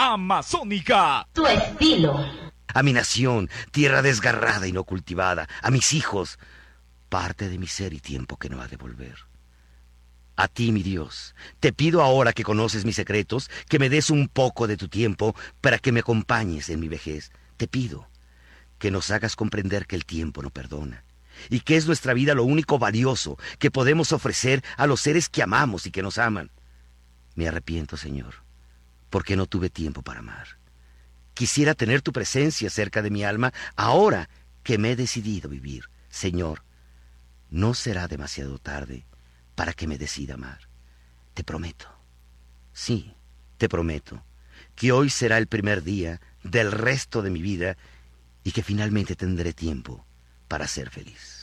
amazónica. Tu estilo. A mi nación, tierra desgarrada y no cultivada. A mis hijos, parte de mi ser y tiempo que no ha de volver. A ti, mi Dios, te pido ahora que conoces mis secretos, que me des un poco de tu tiempo para que me acompañes en mi vejez. Te pido que nos hagas comprender que el tiempo no perdona y que es nuestra vida lo único valioso que podemos ofrecer a los seres que amamos y que nos aman. Me arrepiento, Señor, porque no tuve tiempo para amar. Quisiera tener tu presencia cerca de mi alma ahora que me he decidido vivir. Señor, no será demasiado tarde para que me decida amar. Te prometo, sí, te prometo, que hoy será el primer día del resto de mi vida y que finalmente tendré tiempo para ser feliz.